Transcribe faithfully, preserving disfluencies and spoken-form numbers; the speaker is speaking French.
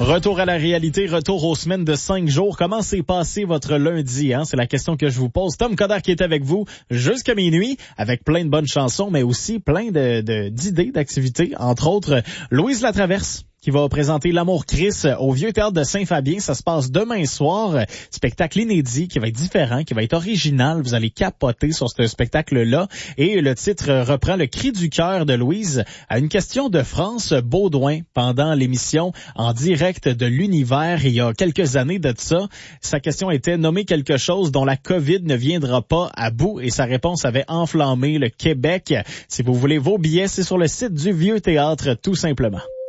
Retour à la réalité, retour aux semaines de cinq jours. Comment s'est passé votre lundi? Hein? C'est la question que je vous pose. Tom Coderre qui est avec vous jusqu'à minuit avec plein de bonnes chansons, mais aussi plein de, de, d'idées, d'activités. Entre autres, Louise Latraverse qui va présenter L'Amour Christ au Vieux Théâtre de Saint-Fabien. Ça se passe demain soir. Spectacle inédit qui va être différent, qui va être original. Vous allez capoter sur ce spectacle-là. Et le titre reprend le cri du cœur de Louise à une question de France Baudouin pendant l'émission en direct de l'univers il y a quelques années de ça. Sa question était « Nommer quelque chose dont la COVID ne viendra pas à bout » et sa réponse avait enflammé le Québec. Si vous voulez vos billets, c'est sur le site du Vieux Théâtre tout simplement.